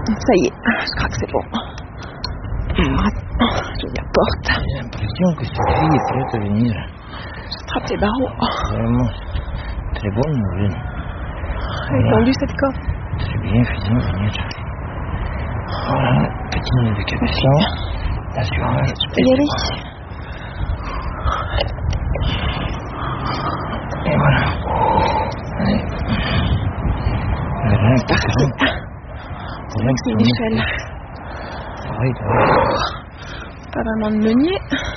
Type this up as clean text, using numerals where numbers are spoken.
Ça y est, je crois que c'est bon. J'ouvre la porte. J'ai l'impression que cette fille est prête à venir. J'attrape les barreaux. Vraiment, très bonne nouvelle. Elle est tendue cette corde. Très bien, faisons venir. Voilà, petite navigation. L'assurance. Je peux y aller. Et voilà. Allez. Voilà, Parfait. Merci Michel. Oui, Pas vraiment de meunier.